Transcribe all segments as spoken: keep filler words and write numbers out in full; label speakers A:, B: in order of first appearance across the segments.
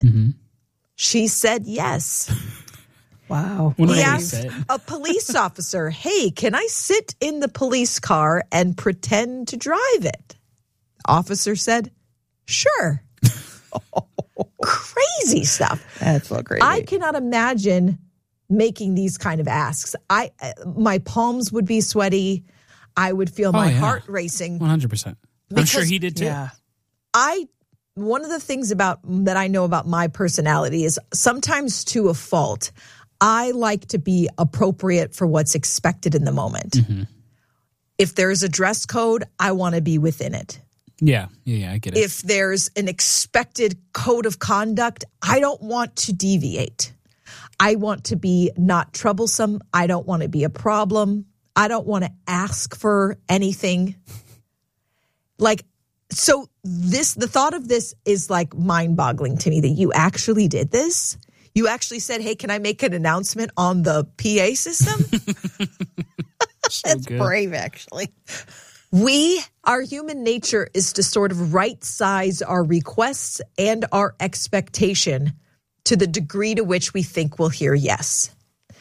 A: Mm-hmm.
B: She said yes.
C: Wow.
A: What
B: He
A: did
B: asked
A: say?
B: a police officer, hey, can I sit in the police car and pretend to drive it? Officer said, sure. Crazy stuff.
C: That's so crazy.
B: I cannot imagine making these kind of asks. I, my palms would be sweaty. I would feel my
A: Oh, yeah.
B: heart racing.
A: one hundred percent. I'm
B: Because-
A: sure he did too.
C: Yeah.
B: I one of the things about that I know about my personality is sometimes to a fault, I like to be appropriate for what's expected in the moment.
A: Mm-hmm.
B: If there's a dress code, I want to be within it.
A: Yeah. Yeah, yeah, I get it.
B: If there's an expected code of conduct, I don't want to deviate. I want to be not troublesome. I don't want to be a problem. I don't want to ask for anything. Like, so this, the thought of this is like mind-boggling to me that you actually did this. You actually said, hey, can I make an announcement on the P A system?
A: So
C: That's
A: good.
C: brave, actually.
B: We, our human nature is to sort of right size our requests and our expectation to the degree to which we think we'll hear yes.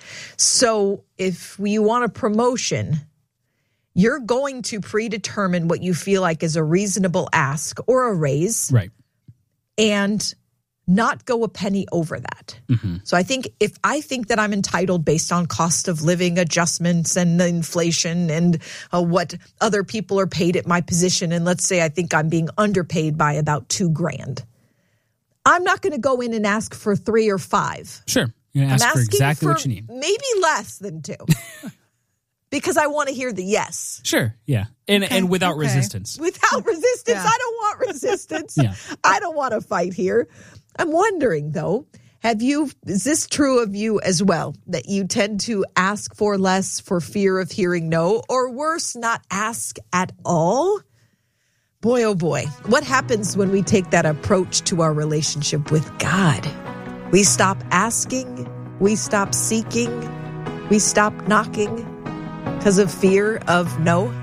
B: So if we want a promotion, you're going to predetermine what you feel like is a reasonable ask or a raise
A: Right.
B: and not go a penny over that.
A: Mm-hmm.
B: So I think if I think that I'm entitled based on cost of living adjustments and inflation and uh, what other people are paid at my position, and let's say I think I'm being underpaid by about two grand, I'm not going to go in and ask for three or five.
A: Sure. You're going to
B: I'm
A: ask for
B: asking
A: exactly
B: for
A: what you need.
B: maybe less than two because I want to hear the yes.
A: Sure. Yeah. And and without
C: okay.
A: resistance.
B: Without resistance,
C: Yeah.
B: I don't want resistance.
A: Yeah.
B: I don't want to fight here. I'm wondering, though, have you, is this true of you as well, that you tend to ask for less for fear of hearing no, or worse, not ask at all? Boy, oh boy, what happens when we take that approach to our relationship with God? We stop asking, we stop seeking, we stop knocking because of fear of no.